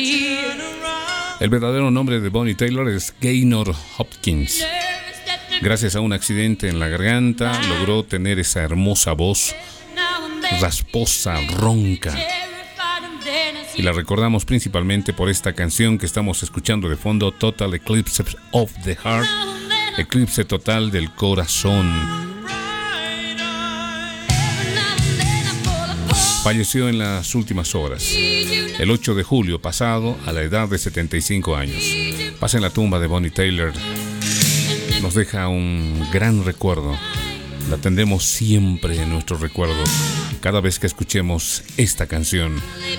El verdadero nombre de Bonnie Tyler es Gaynor Hopkins. Gracias a un accidente en la garganta, logró tener esa hermosa voz rasposa, ronca. Y la recordamos principalmente por esta canción que estamos escuchando de fondo, Total Eclipse of the Heart, eclipse total del corazón. Falleció en las últimas horas, el 8 de julio pasado, a la edad de 75 años. Pasa en la tumba de Bonnie Tyler. Nos deja un gran recuerdo. La tendremos siempre en nuestros recuerdos cada vez que escuchemos esta canción.